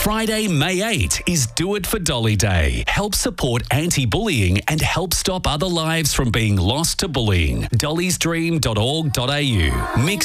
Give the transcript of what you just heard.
Friday, May 8 is Do It for Dolly Day. Help support anti-bullying and help stop other lives from being lost to bullying. dollysdream.org.au. Mix